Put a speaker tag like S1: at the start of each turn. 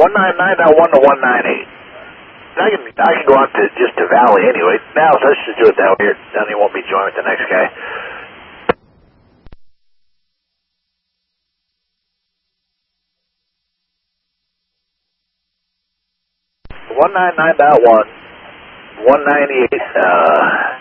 S1: 199.1 to 198. I can go out to just to Valley anyway. Now, so let's just do it that way. Then he won't be joined with the next guy. 199.1, 198.